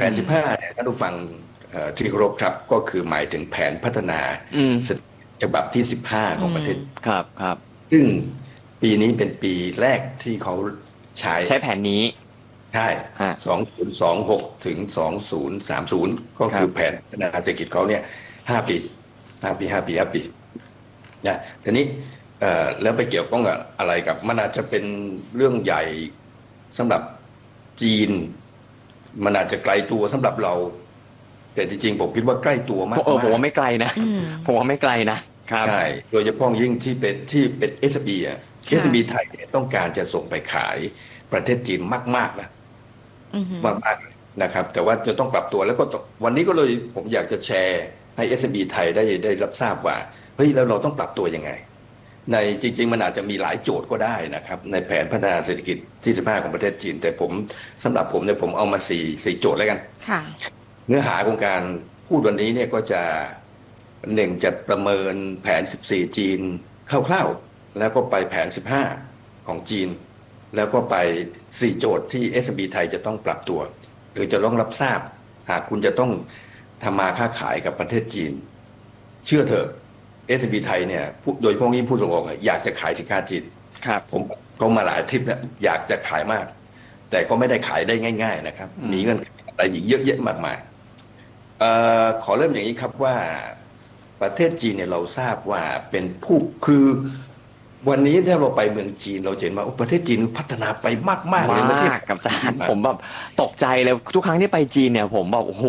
ผน15เนี่ยท่านผู้ฟังที่เคารพครับก็คือหมายถึงแผนพัฒนาเศรษฐกิจฉบับที่15ของประเทศครับครับซึ่งปีนี้เป็นปีแรกที่เขาใช้แผนนี้ใช่ฮะ 2026ถึง2030ก็ครับคือแผนพัฒนาเศรษฐกิจเขาเนี่ย5 ปี5 ปีนะทีนี้แล้วไปเกี่ยวข้องกับอะไรกับมันอาจจะเป็นเรื่องใหญ่สำหรับจีนมันอาจจะไกลตัวสำหรับเรา แต่จริงๆผมคิดว่าใกล้ตัวมากผมว่าไม่ไกลนะผมว่าไม่ไกลนะครับใช่โดยเฉพาะยิ่งที่เป็น SME อ่ะ SME ไทยเนี่ยต้องการจะส่งไปขายประเทศจีนมากๆนะมากๆนะครับแต่ว่าจะต้องปรับตัวแล้วก็วันนี้ก็เลยผมอยากจะแชร์ให้ SME ไทยได้รับทราบว่าเฮ้ยแล้วเราต้องปรับตัวยังไงในจริงๆมันอาจจะมีหลายโจทย์ก็ได้นะครับในแผนพัฒนาเศรษฐกิจที่15ของประเทศจีนแต่สำหรับผมเนี่ยผมเอามาสี่โจทย์แล้วกันค่ะเนื้อหาของการพูดวันนี้เนี่ยก็จะจะประเมินแผน14จีนคร่าวๆแล้วก็ไปแผน15ของจีนแล้วก็ไป4โจทย์ที่ SME ไทยจะต้องปรับตัวหรือจะต้องรับทราบหากคุณจะต้องทำมาค้าขายกับประเทศจีนเชื่อเถอะ SME ไทยเนี่ยโดยเฉพาะยิ่งผู้ส่งออกอยากจะขายสินค้าจีนครับผมก็มาหลายทริปเนี่ยอยากจะขายมากแต่ก็ไม่ได้ขายได้ง่ายๆนะครับมีเงื่อนไขอะไรอีกเยอะแยะมากมายขอเริ่มอย่างนี้ครับว่าประเทศจีนเนี่ยเราทราบว่าเป็นผู้คือวันนี้ถ้าเราไปเมืองจีนเราเห็นว่าประเทศจีนพัฒนาไปมากๆเลยประเทศกับอาจารย์ผมแบบตกใจเลยทุกครั้งที่ไปจีนเนี่ยผมแบบโอ้โห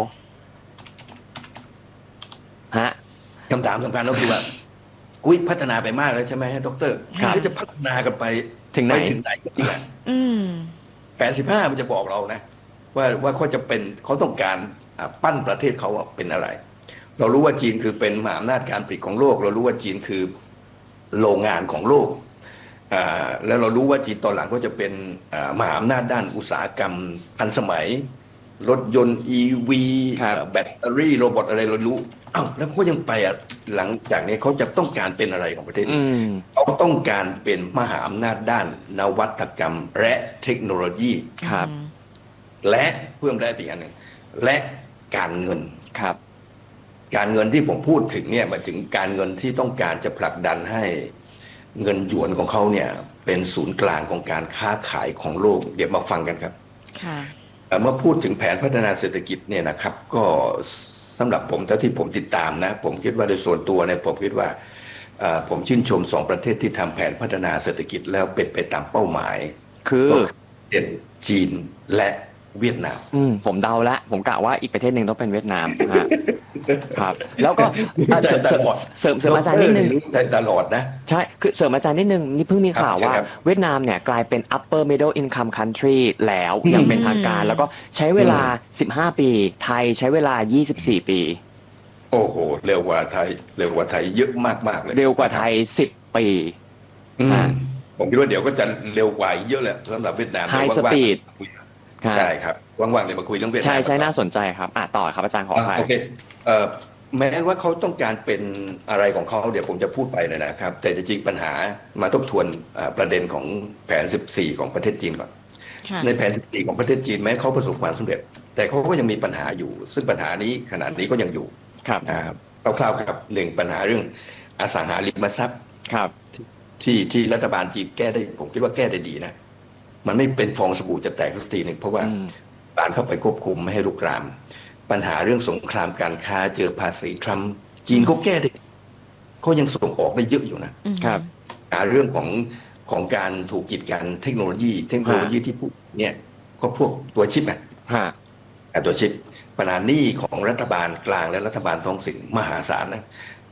ฮะคำถามสำคัญก็คือว่าพัฒนาไปมากแล้วใช่ไหมฮะดร.แล้วจะพัฒนากันไปถึงไหนกันอีกแผน15มันจะบอกเรานะว่าเขาต้องการปั้นประเทศเขาเป็นอะไรเรารู้ว่าจีนคือเป็นมหาอำนาจการผลิตของโลกเรารู้ว่าจีนคือโรงงานของโลกแล้วเรารู้ว่าจีนตอนหลังก็จะเป็นมหาอำนาจด้านอุตสาหกรรมทันสมัยรถยนต์ EV แบตเตอรี่โรบอทอะไรเรารู้แล้วเขายังไปหลังจากนี้เขาจะต้องการเป็นอะไรของประเทศเขาต้องการเป็นมหาอำนาจด้านนวัตกรรมและเทคโนโลยีครับและเพิ่มได้อีกอันหนึ่งและการเงินครับการเงินที่ผมพูดถึงเนี่ยหมายถึงการเงินที่ต้องการจะผลักดันให้เงินหยวนของเขาเนี่ยเป็นศูนย์กลางของการค้าขายของโลกเดี๋ยวมาฟังกันครับเมื่อพูดถึงแผนพัฒนาเศรษฐกิจเนี่ยนะครับก็สำหรับผมเท่าที่ผมติดตามนะผมคิดว่าโดยส่วนตัวเนี่ยผมคิดว่าผมชื่นชม2ประเทศที่ทำแผนพัฒนาเศรษฐกิจแล้วเป็นไปตามเป้าหมายคือเป็นจีนและเวียดนามผมเดาละผมกะว่าอีกประเทศหนึ่งต้องเป็นเวียดนามครับแล้วก็เสริมอาจารย์นิดนึงตลอดนะใช่คือเสริมอาจารย์นิดนึงนี่เพิ่งมีข่าวว่าเวียดนามเนี่ยกลายเป็น upper middle income country แล้วอย่างเป็นทางการแล้วก็ใช้เวลา15ปีไทยใช้เวลา24ปีโอ้โหเร็วกว่าไทยเยอะมากๆเลยเร็วกว่าไทย10ปีผมคิดว่าเดี๋ยวก็จะเร็วกว่าเยอะแหละสำหรับเวียดนาม High speed ใช่ครับว่างๆเนี่ยมาคุยเรื่องเวียดนามใช่น่าสนใจครับต่อครับอาจารย์ขออภัยโอเคแม้ว่าเขาต้องการเป็นอะไรของเขาเดี๋ยวผมจะพูดไปเลยนะครับแต่จริงๆปัญหามาทบทวนประเด็นของแผน14ของประเทศจีนก่อนในแผน14ของประเทศจีนแม้เขาประสบความสำเร็จแต่เขาก็ยังมีปัญหาอยู่ซึ่งปัญหานี้ขนาดนี้ก็ยังอยู่คร่าวๆครับ1ปัญหาเรื่องอสังหาริมทรัพย์ที่รัฐบาลจีนแก้ได้ผมคิดว่าแก้ได้ดีนะมันไม่เป็นฟองสบู่จะแตกสักทีหนึ่งเพราะว่าบานเข้าไปควบคุมไม่ให้ลุกลามปัญหาเรื่องสงครามการค้าเจอภาษีทรัมป์จีนเขาแก้ได้เขายังส่งออกได้เยอะอยู่นะครับเรื่องของการถูกกีดกันเทคโนโลยีที่พูดเนี่ยก็พวกตัวชิปตัวชิปปัญหาหนี้ของรัฐบาลกลางและรัฐบาลท้องถิ่นมหาศาลนะ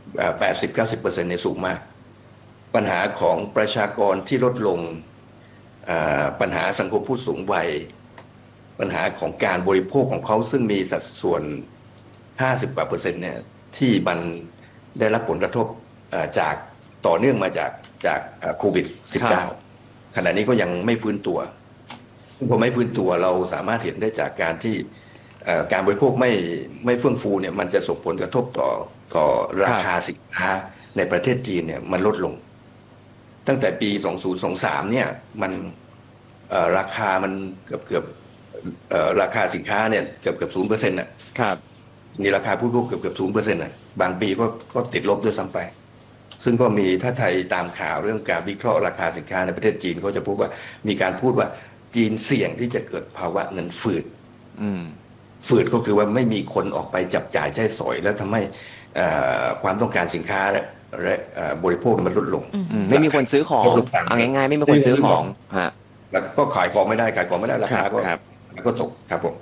80-90%เนี่ยสูงมากปัญหาของประชากรที่ลดลงปัญหาสังคมผู้สูงวัยปัญหาของการบริโภคของเขาซึ่งมีสัดส่วน50%กว่าเนี่ยที่มันได้รับผลกระทบจากต่อเนื่องมาจากโควิด -19 ขณะนี้ก็ยังไม่ฟื้นตัวพอไม่ฟื้นตัวเราสามารถเห็นได้จากการที่การบริโภคไม่เฟื่องฟูเนี่ยมันจะส่งผลกระทบต่อราคาสินค้าในประเทศจีนเนี่ยมันลดลงตั้งแต่ปี2023เนี่ยมันราคามันเกือบราคาสินค้าเนี่ยเกือบ0%นะครับมีราคาผู้บริโภคเกือบ0%นะบางปีก็ติดลบด้วยซ้ำไปซึ่งก็มีถ้าไทยตามข่าวเรื่องการวิเคราะห์ราคาสินค้าในประเทศจีนเขาจะพูดว่ามีการพูดว่าจีนเสี่ยงที่จะเกิดภาวะเงินฝืดฝืดก็คือว่าไม่มีคนออกไปจับจ่ายใช้สอยแล้วทำให้ความต้องการสินค้าและบริโภคมันลดลงไม่มีคนซื้อของเอาง่ายๆไม่มีคนซื้อของฮะแล้วก็ขายของไม่ได้ราคาก็ตกครับผม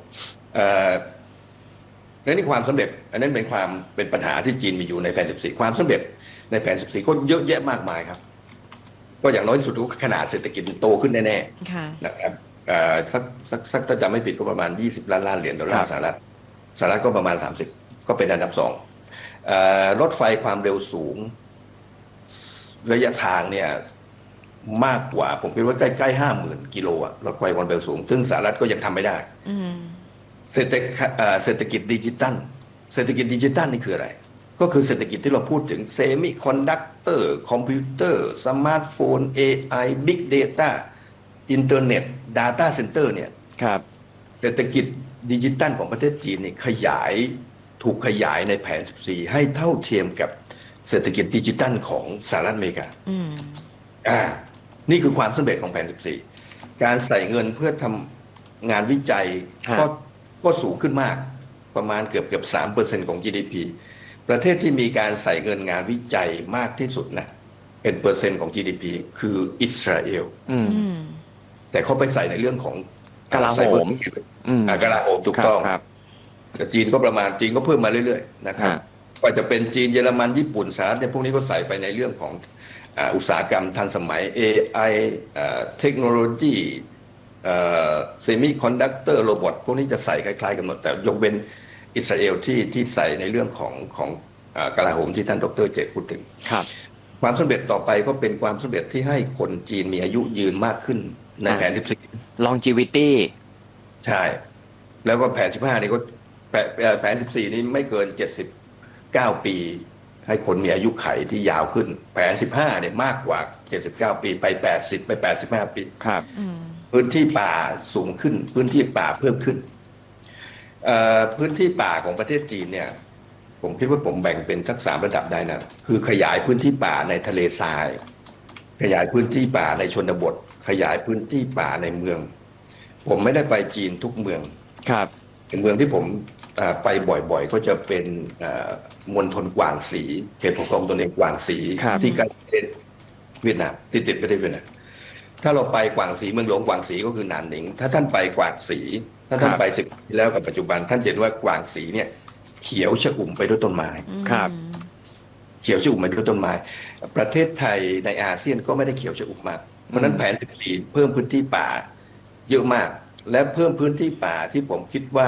และนี่ความสำเร็จอันนั้นเป็นปัญหาที่จีนมีอยู่ในแผน14ความสำเร็จในแผน14ก็เยอะแยะมากมายครับก็อย่างน้อยที่สุดก็ขนาดเศรษฐกิจโตขึ้นแน่ๆนะครับสักถ้าจำไม่ผิดก็ประมาณ20 ล้านเหรียญดอลลาร์สหรัฐก็ประมาณ30ก็เป็นอันดับ2รถไฟความเร็วสูงระยะทางเนี่ยมากกว่าผมคิดว่าใกล้ๆ 50,000 กิโลรถไฟความเร็วสูงซึ่งสหรัฐก็ยังทำไม่ได้เศรษฐกิจดิจิตัลนี่คืออะไรก็คือเศรษฐกิจที่เราพูดถึงเซมิคอนดักเตอร์คอมพิวเตอร์สมาร์ทโฟน AI Big Data อินเทอร์เน็ต Data Center เนี่ยครับเศรษฐกิจดิจิตัลของประเทศจีนนี่ถูกขยายในแผน14ให้เท่าเทียมกับเศรษฐกิจดิจิตัลของสหรัฐอเมริกานี่คือความสำเร็จของแผน14การใส่เงินเพื่อทำงานวิจัยก็สูงขึ้นมากประมาณเกือบ 3% ของ GDP ประเทศที่มีการใส่เงินงานวิจัยมากที่สุดนะเป็นเปอร์เซ็นต์ของ GDP คืออิสราเอลแต่เขาไปใส่ในเรื่องของกลาโหมถูกต้องแต่จีนก็จีนก็เพิ่มมาเรื่อยๆนะครับก็จะเป็นจีนเยอรมันญี่ปุ่นสหรัฐเนี่ยพวกนี้ก็ใส่ไปในเรื่องของอุตสาหกรรมทันสมัย AI เทคโนโลยีเซมิคอนดักเตอร์โรบอทพวกนี้จะใส่คล้ายๆกันหมดแต่ยกเว้นอิสราเอลที่ใส่ในเรื่องของกลาโหมที่ท่านดร.เจตพูดถึงความสำเร็จต่อไปก็เป็นความสำเร็จที่ให้คนจีนมีอายุยืนมากขึ้นในแผน14 longevity ใช่แล้วก็แผน15นี่ก็แผน14นี้ไม่เกิน79 ปีให้คนมีอายุไขที่ยาวขึ้นแผน15เนี่ยมากกว่า79 ปีไป80ไป85 ปีครับพื้นที่ป่าสูงขึ้นพื้นที่ป่าเพิ่มขึ้นพื้นที่ป่าของประเทศจีนเนี่ยผมคิดว่าผมแบ่งเป็นทั้ง3 ระดับได้นะคือขยายพื้นที่ป่าในทะเลทรายขยายพื้นที่ป่าในชนบทขยายพื้นที่ป่าในเมืองผมไม่ได้ไปจีนทุกเมืองครับเมืองที่ผมไปบ่อยๆก็จะเป็นมณฑลกวางสีเขตปกครองตนเองกวางสีที่ใกล้ประเทศเวียดนามที่ติดประเทศเวียดนามถ้าเราไปกวางสีเมืองหลวงกวางสีก็คือหนานหนิงถ้าท่านไปกวางสีถ้าท่านไป10 ปีแล้วกับปัจจุบันท่านเห็นว่ากวางสีเนี่ยเขียวชอุ่มไปด้วยต้นไม้ครับเขียวชอุ่มไปด้วยต้นไม้ประเทศไทยในอาเซียนก็ไม่ได้เขียวชอุ่มมากเพราะนั้นแผน14เพิ่มพื้นที่ป่าเยอะมากและเพิ่มพื้นที่ป่าที่ผมคิดว่า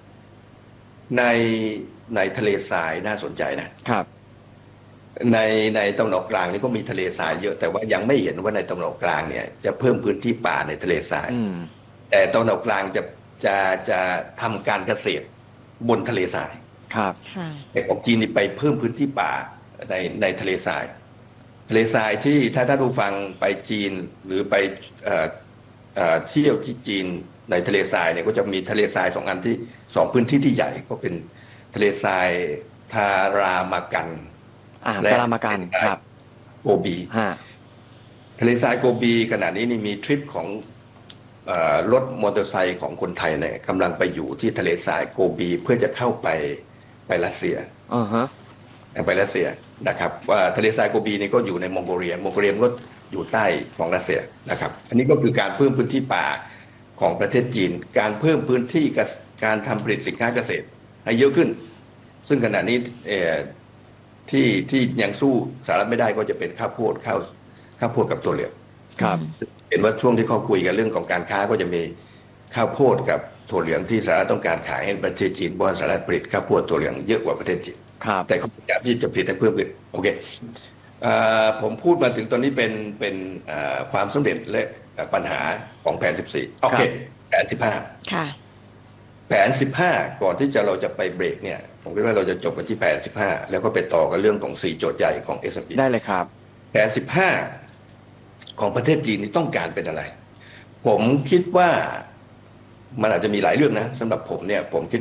ในทะเลทรายน่าสนใจนะครับในตะวันออกกลางนี่ก็มีทะเลทรายเยอะแต่ว่ายังไม่เห็นว่าในตะวันออกกลางเนี่ยจะเพิ่มพื้นที่ป่าในทะเลทรายแต่ตะวันออกกลางจะทำการเกษตรบนทะเลทรายครับแต่ของจีนนี่ไปเพิ่มพื้นที่ป่าในทะเลทรายที่ถ้าท่านผู้ฟังไปจีนหรือไปเที่ยวที่จีนในทะเลทรายเนี่ยก็จะมีทะเลทราย2 อันที่2 พื้นที่ที่ใหญ่ก็เป็นทะเลทรายทารามากันและทารามากันครับโกบีทะเลทรายโกบีขณะนี้นี่มีทริปของรถมอเตอร์ไซค์ของคนไทยเนี่ยกำลังไปอยู่ที่ทะเลทรายโกบีเพื่อจะเข้าไปรัสเซียไปรัสเซียนะครับว่าทะเลทรายโกบีนี่ก็อยู่ในมองโกเลียก็อยู่ใต้ของรัสเซียนะครับอันนี้ก็คือการเพิ่มพื้นที่ป่าของประเทศจีนการเพิ่มพื้นที่การทำผลิตสินค้าเกษตรให้เยอะขึ้นซึ่งขณะนี้ที่ยังสู้สหรัฐไม่ได้ก็จะเป็นข้าวโพดกับถั่วเหลืองครับเห็นว่าช่วงที่เขาคุยกันเรื่องของการค้าก็จะมีข้าวโพดกับถั่วเหลืองที่สหรัฐต้องการขายให้ประเทศจีนเพราะสหรัฐผลิตข้าวโพดถั่วเหลืองเยอะกว่าประเทศจีนแต่เขาพยายามที่จะผลิตให้เพิ่มขึ้นโอเคผมพูดมาถึงตอนนี้เป็นความสำเร็จและปัญหาของแผน14โอเคแผน15 ค่ะแผน15ก่อนที่เราจะไปเบรกเนี่ยผมคิดว่าเราจะจบกันที่แผน15แล้วก็ไปต่อกันเรื่องของ4 โจทย์ใหญ่ของ S&P ได้เลยครับแผน15ของประเทศจีนนี่ต้องการเป็นอะไรผมคิดว่ามันอาจจะมีหลายเรื่องนะสำหรับผมเนี่ยผมคิด